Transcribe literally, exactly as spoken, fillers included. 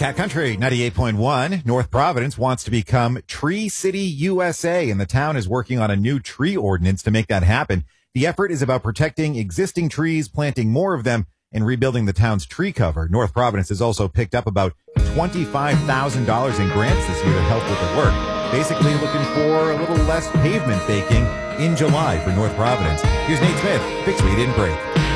Cat Country ninety-eight point one. North Providence wants to become Tree City, U S A, and the town is working on a new tree ordinance to make that happen. The effort is about protecting existing trees, planting more of them, and rebuilding the town's tree cover. North Providence has also picked up about twenty-five thousand dollars in grants this year to help with the work. Basically looking for a little less pavement baking in July for North Providence. Here's Nate Smith. Fix We Didn't Break.